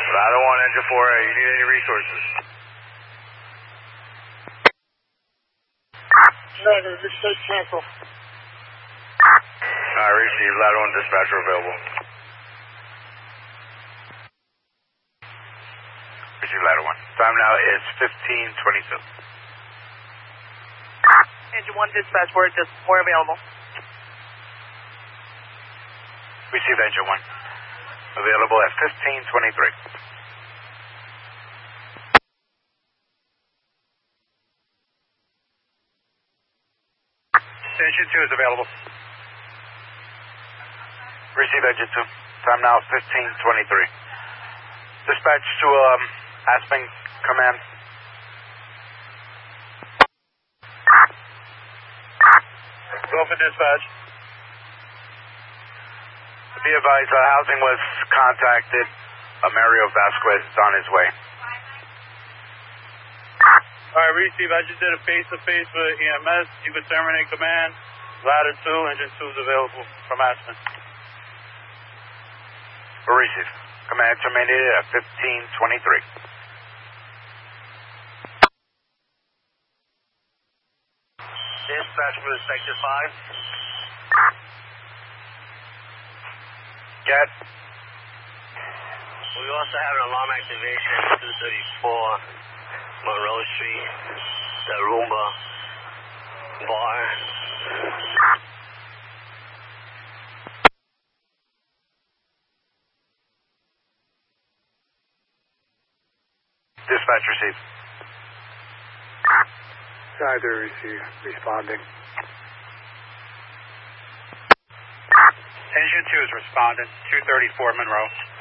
Ladder 1, Engine 4A, you need any resources? Negative, this is cancel. Alright, receive. Ladder 1 dispatcher available. Receive Ladder 1. Time now is 15:22. Engine 1 dispatch, we're available. Receive Engine 1. Available at 15:23. Engine 2 is available. Receive Engine 2. Time now 15:23. Dispatch to Aspen Command. Go for dispatch. Be advised, housing was contacted. Mario Vasquez is on his way. Alright, receive. I just did a face-to-face with EMS. You can terminate command. Ladder 2, Engine 2 is available from Aspen. Receive. Command terminated at 15:23. Dispatch for Sector 5. Get. We also have an alarm activation, 234 Monroe Street, the Roomba bar. Dispatch received. Either receive. Responding. Engine 2 is responding. 234 Monroe.